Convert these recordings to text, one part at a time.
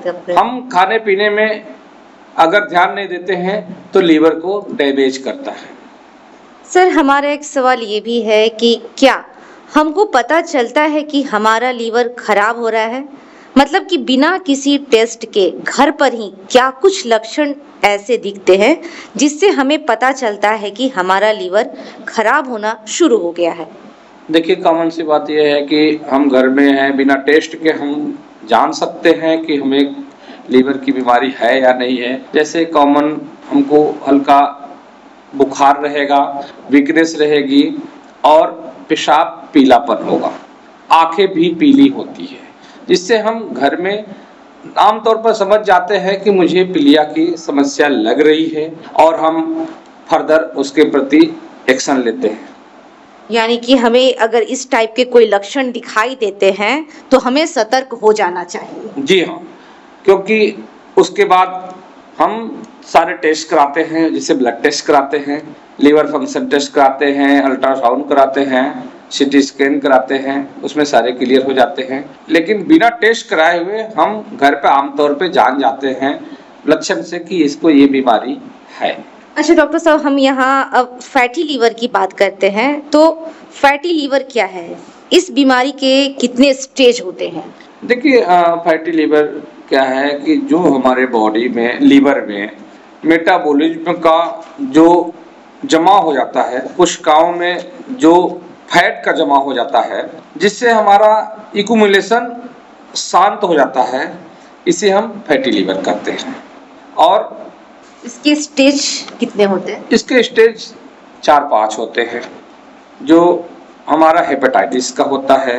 है? हम खाने पीने में अगर ध्यान नहीं देते हैं तो लीवर को डैमेज करता है। सर, हमारा एक सवाल ये भी है कि क्या हमको पता चलता है कि हमारा लीवर खराब हो रहा है? मतलब कि बिना किसी टेस्ट के घर पर ही क्या कुछ लक्षण ऐसे दिखते हैं जिससे हमें पता चलता है कि हमारा लीवर खराब होना शुरू हो गया है? देखिए, कॉमन सी बात यह है कि हम घर में हैं, बिना टेस्ट के हम जान सकते हैं कि हमें लीवर की बीमारी है या नहीं है। जैसे कॉमन हमको हल्का बुखार रहेगा, वीकनेस रहेगी और पेशाब पीलापन होगा, आंखें भी पीली होती है, जिससे हम घर में आमतौर पर समझ जाते हैं कि मुझे पीलिया की समस्या लग रही है और हम फर्दर उसके प्रति एक्शन लेते हैं। यानी कि हमें अगर इस टाइप के कोई लक्षण दिखाई देते हैं तो हमें सतर्क हो जाना चाहिए। जी हाँ, क्योंकि उसके बाद हम सारे टेस्ट कराते हैं, जैसे ब्लड टेस्ट कराते हैं, लीवर फंक्शन टेस्ट कराते हैं, अल्ट्रासाउंड कराते हैं, सीटी स्कैन कराते हैं, उसमें सारे क्लियर हो जाते हैं। लेकिन बिना टेस्ट कराए हुए हम घर पे आमतौर पे जान जाते हैं लक्षण से कि इसको ये बीमारी है। अच्छा डॉक्टर साहब, हम यहाँ अब फैटी लीवर की बात करते हैं, तो फैटी लीवर क्या है? इस बीमारी के कितने स्टेज होते हैं? देखिए, फैटी लीवर क्या है कि जो हमारे बॉडी में लीवर में मेटाबॉलिज्म का जो जमा हो जाता है, कोशिकाओं में जो फैट का जमा हो जाता है, जिससे हमारा इक्यूमुलेशन शांत हो जाता है, इसे हम फैटी लीवर कहते हैं। और इसके स्टेज कितने होते हैं? इसके स्टेज 4-5 होते हैं। जो हमारा हेपेटाइटिस का होता है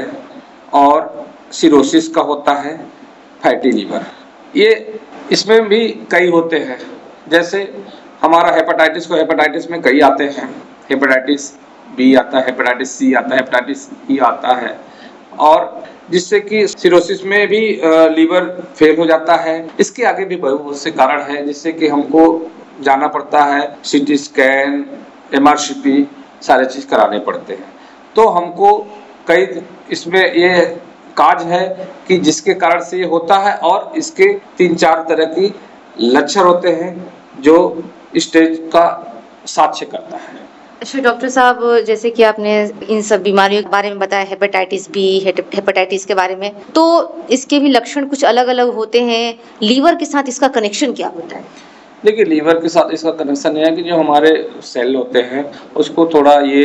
और सिरोसिस का होता है, फैटी लीवर, ये इसमें भी कई होते हैं। जैसे हमारा हेपेटाइटिस को हेपेटाइटिस में कई आते हैं, हेपेटाइटिस बी आता है, हेपेटाइटिस सी आता है, हेपेटाइटिस ई आता है, और जिससे कि सिरोसिस में भी लीवर फेल हो जाता है। इसके आगे भी बहुत से कारण हैं जिससे कि हमको जाना पड़ता है, सीटी स्कैन, एमआरसीपी सारे चीज कराने पड़ते हैं। तो हमको कई इसमें ये काज है कि जिसके कारण से ये होता है, और इसके 3-4 तरह की लक्षण होते हैं जो स्टेज का साक्ष्य करता है। अच्छा डॉक्टर साहब, जैसे कि आपने इन सब बीमारियों के बारे में बताया, हेपेटाइटिस बी, हेपेटाइटिस के बारे में, तो इसके भी लक्षण कुछ अलग अलग होते हैं। लीवर के साथ इसका कनेक्शन क्या होता है? देखिए, लीवर के साथ इसका कनेक्शन है कि जो हमारे सेल होते हैं उसको थोड़ा ये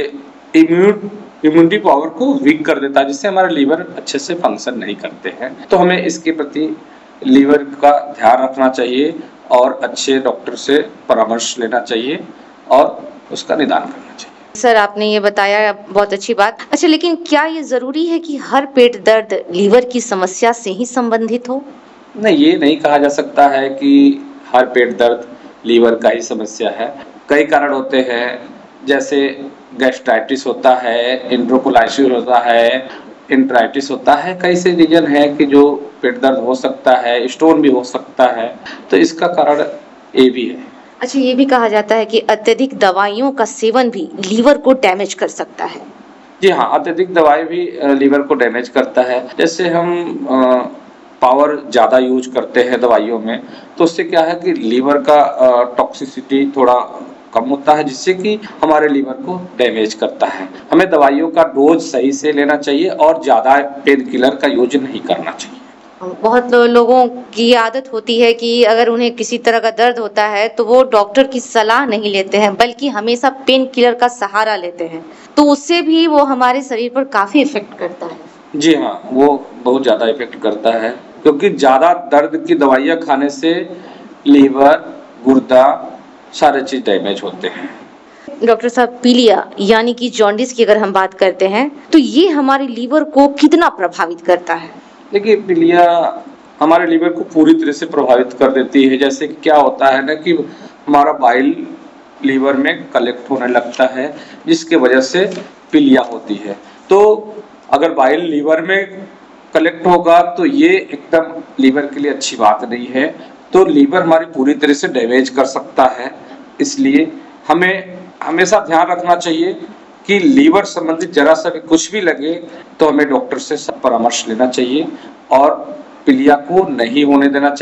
इम्यूनिटी पावर को वीक कर देता है, जिससे हमारे लीवर अच्छे से फंक्शन नहीं करते हैं। तो हमें इसके प्रति लीवर का ध्यान रखना चाहिए और अच्छे डॉक्टर से परामर्श लेना चाहिए और उसका निदान करना चाहिए। सर, आपने ये बताया, बहुत अच्छी बात। अच्छा, लेकिन क्या ये जरूरी है कि हर पेट दर्द लीवर की समस्या से ही संबंधित हो? नहीं, ये नहीं कहा जा सकता है कि हर पेट दर्द लीवर का ही समस्या है। कई कारण होते हैं, जैसे गैस्ट्राइटिस होता है, एंट्रोकोलाइसिस होता है, एंट्राइटिस होता है। कई से रीजन है कि जो पेट दर्द हो सकता है, स्टोन भी हो सकता है, तो इसका कारण ये भी है। अच्छा, ये भी कहा जाता है कि अत्यधिक दवाइयों का सेवन भी लीवर को डैमेज कर सकता है। जी हाँ, अत्यधिक दवाई भी लीवर को डैमेज करता है। जैसे हम पावर ज़्यादा यूज करते हैं दवाइयों में, तो उससे क्या है कि लीवर का टॉक्सिसिटी थोड़ा कम होता है, जिससे कि हमारे लीवर को डैमेज करता है। हमें दवाइयों का डोज सही से लेना चाहिए और ज़्यादा पेन किलर का यूज नहीं करना चाहिए। बहुत लोगों की आदत होती है कि अगर उन्हें किसी तरह का दर्द होता है तो वो डॉक्टर की सलाह नहीं लेते हैं, बल्कि हमेशा पेन किलर का सहारा लेते हैं, तो उससे भी वो हमारे शरीर पर काफी इफेक्ट करता है। जी हाँ, वो बहुत ज़्यादा इफेक्ट करता है, क्योंकि ज़्यादा दर्द की दवाइयाँ खाने से लीवर, गुर्दा सारे चीज़ डैमेज होते हैं। डॉक्टर साहब, पीलिया यानी कि जॉन्डिस की अगर हम बात करते हैं तो ये हमारे लीवर को कितना प्रभावित करता है? देखिए, पीलिया हमारे लीवर को पूरी तरह से प्रभावित कर देती है। जैसे कि क्या होता है ना कि हमारा बाइल लीवर में कलेक्ट होने लगता है, जिसके वजह से पीलिया होती है। तो अगर बाइल लीवर में कलेक्ट होगा तो ये एकदम लीवर के लिए अच्छी बात नहीं है, तो लीवर हमारी पूरी तरह से डैमेज कर सकता है। इसलिए हमें हमेशा ध्यान रखना चाहिए कि लीवर संबंधित जरा सा भी कुछ भी लगे तो हमें डॉक्टर से परामर्श लेना चाहिए और पीलिया को नहीं होने देना चाहिए।